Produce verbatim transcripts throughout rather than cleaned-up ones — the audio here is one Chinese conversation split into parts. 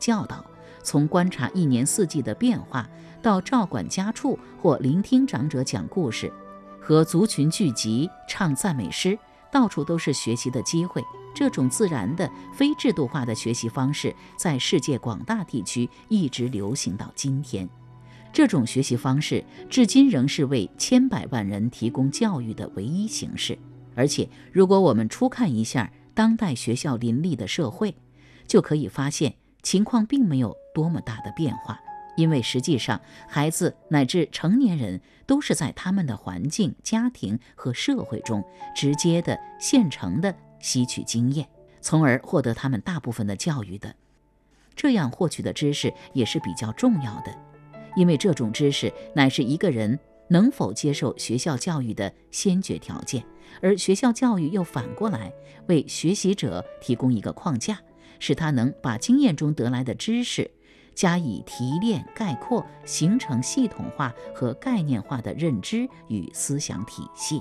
教导，从观察一年四季的变化，到照管家畜或聆听长者讲故事，和族群聚集唱赞美诗，到处都是学习的机会。这种自然的非制度化的学习方式在世界广大地区一直流行到今天。这种学习方式至今仍是为千百万人提供教育的唯一形式。而且如果我们初看一下当代学校林立的社会，就可以发现情况并没有多么大的变化。因为实际上孩子乃至成年人都是在他们的环境、家庭和社会中直接的、现成的吸取经验，从而获得他们大部分的教育的。这样获取的知识也是比较重要的，因为这种知识乃是一个人能否接受学校教育的先决条件，而学校教育又反过来为学习者提供一个框架，使他能把经验中得来的知识加以提炼、概括，形成系统化和概念化的认知与思想体系。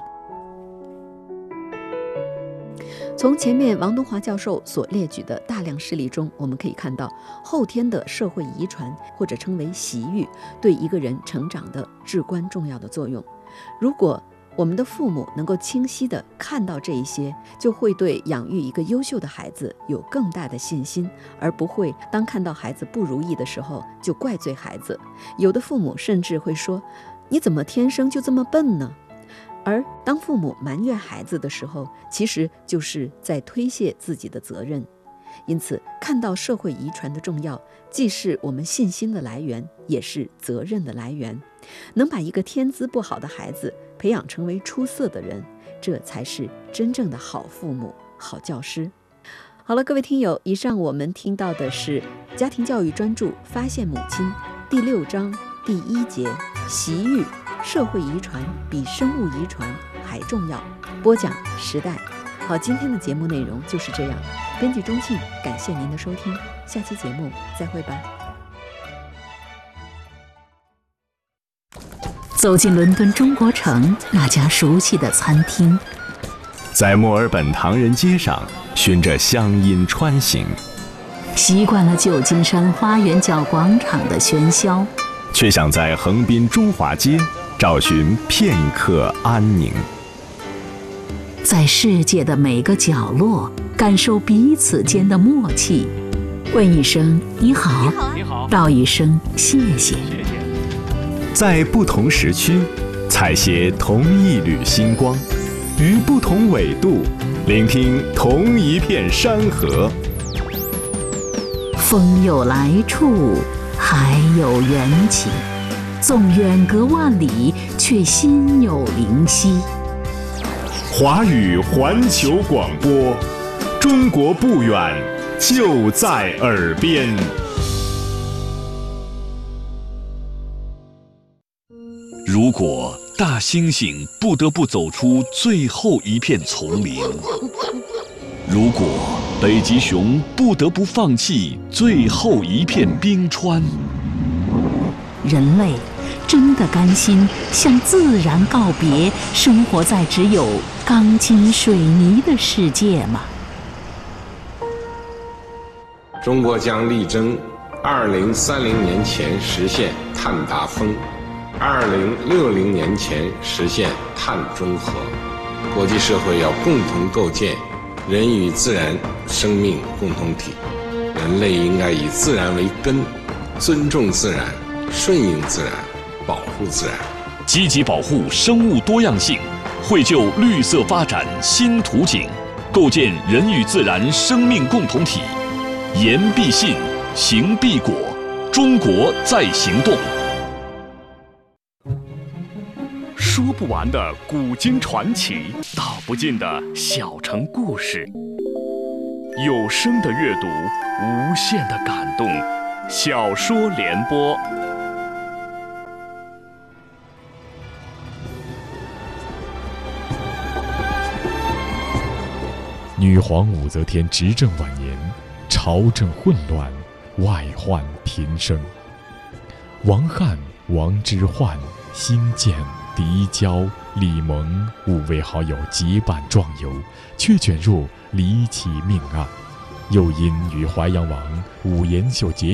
从前面王东华教授所列举的大量事例中，我们可以看到后天的社会遗传，或者称为习育，对一个人成长的至关重要的作用。如果我们的父母能够清晰地看到这一些，就会对养育一个优秀的孩子有更大的信心，而不会当看到孩子不如意的时候就怪罪孩子。有的父母甚至会说：“你怎么天生就这么笨呢？”而当父母埋怨孩子的时候，其实就是在推卸自己的责任。因此，看到社会遗传的重要，既是我们信心的来源，也是责任的来源。能把一个天资不好的孩子培养成为出色的人，这才是真正的好父母、好教师。好了，各位听友，以上我们听到的是家庭教育专著《发现母亲》第六章第一节习育，社会遗传比生物遗传还重要。播讲时代。好，今天的节目内容就是这样。编辑钟庆，感谢您的收听，下期节目再会吧。 走进伦敦中国城那家熟悉的餐厅， 在墨尔本唐人街上循着乡音穿行， 习惯了旧金山花园角广场的喧嚣， 却想在横滨中华街找寻片刻安宁。 在世界的每个角落感受彼此间的默契，问一声你好， 你好， 道一声谢谢。 在不同时区采撷同一缕星光，于不同纬度聆听同一片山河。 风有来处，海有缘起，纵远隔万里，却心有灵犀。 华语环球广播，中国不远，就在耳边。 如果大猩猩不得不走出最后一片丛林，如果北极熊不得不放弃最后一片冰川， 人类真的甘心向自然告别，生活在只有钢筋水泥的世界吗？ 中国将力争二零三零年前实现碳达峰，二零六零年前实现碳中和。国际社会要共同构建人与自然生命共同体，人类应该以自然为根，尊重自然，顺应自然，保护自然， 积极保护生物多样性，绘就绿色发展新图景，构建人与自然生命共同体。言必信，行必果，中国在行动。说不完的古今传奇，道不尽的小城故事，有声的阅读，无限的感动。小说联播。 女皇武则天执政晚年，朝政混乱，外患频生。王翰、王之涣、辛渐、狄娇、李蒙五位好友结伴壮游，却卷入离奇命案，又因与淮阳王武延秀结